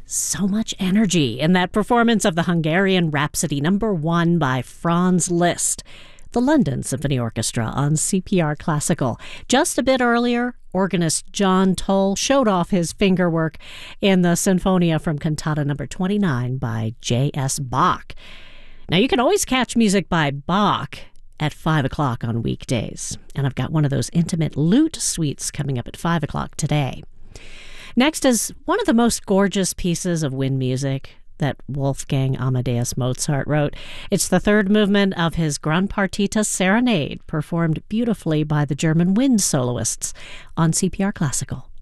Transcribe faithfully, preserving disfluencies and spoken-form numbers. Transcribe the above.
So much energy in that performance of the Hungarian Rhapsody number one by Franz Liszt. The London Symphony Orchestra on C P R Classical. Just a bit earlier, organist John Toll showed off his fingerwork in the Sinfonia from Cantata number twenty-nine by J S Bach. Now, you can always catch music by Bach at five o'clock on weekdays. And I've got one of those intimate lute suites coming up at five o'clock today. Next is one of the most gorgeous pieces of wind music that Wolfgang Amadeus Mozart wrote. It's the third movement of his Gran Partita Serenade, performed beautifully by the German wind soloists on C P R Classical.